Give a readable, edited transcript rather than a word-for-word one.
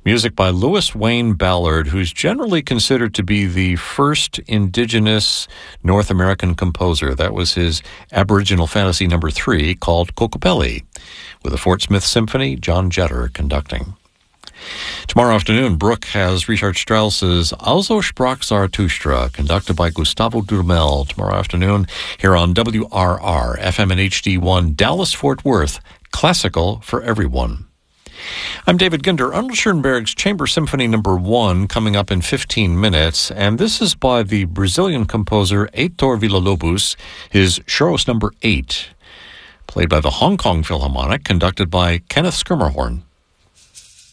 Music by Louis Wayne Ballard, who's generally considered to be the first indigenous North American composer. That was his Aboriginal fantasy number 3 called Kokopelli, with the Fort Smith Symphony, John Jetter conducting. Tomorrow afternoon, Brooke has Richard Strauss's Also sprach Zarathustra, conducted by Gustavo Dudamel. Tomorrow afternoon, here on WRR, FM and HD1, Dallas-Fort Worth, classical for everyone. I'm David Ginder. Arnold Schoenberg's Chamber Symphony No. 1 coming up in 15 minutes, and this is by the Brazilian composer Heitor Villa-Lobos, his Chorus No. 8, played by the Hong Kong Philharmonic, conducted by Kenneth Schermerhorn.